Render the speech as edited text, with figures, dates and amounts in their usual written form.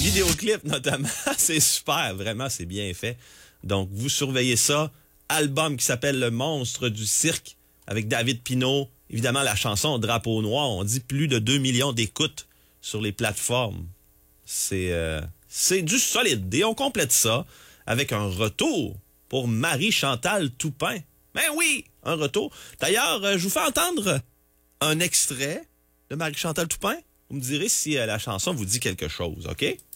Vidéoclip notamment, c'est super, vraiment, c'est bien fait. Donc, vous surveillez ça. Album qui s'appelle Le Monstre du Cirque avec David Pinault. Évidemment, la chanson Drapeau Noir, on dit plus de 2 millions d'écoutes sur les plateformes. C'est du solide. Et on complète ça avec un retour pour Marie-Chantal Toupin. Ben oui, un retour. D'ailleurs, je vous fais entendre un extrait de Marie-Chantal Toupin. Vous me direz si la chanson vous dit quelque chose, OK?